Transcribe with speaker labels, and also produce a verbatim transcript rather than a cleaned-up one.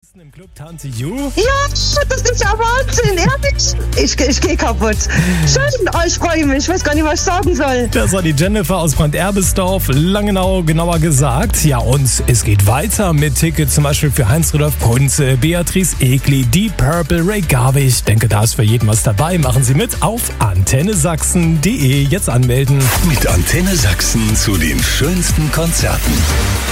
Speaker 1: Im Club Tante Ju.
Speaker 2: Ja, das ist ja Wahnsinn, ehrlich. Ich, ich gehe kaputt. Schön, oh, ich freue mich. Ich weiß gar nicht, was ich sagen soll.
Speaker 1: Das war die Jennifer aus Brand-Erbesdorf, Langenau genauer gesagt. Ja, und es geht weiter mit Tickets zum Beispiel für Heinz-Rudolf Kunze, Beatrice Egli, Deep Purple, Ray Garvey. Ich denke, da ist für jeden was dabei. Machen Sie mit auf antenne sachsen punkt de. Jetzt anmelden.
Speaker 3: Mit Antenne Sachsen zu den schönsten Konzerten.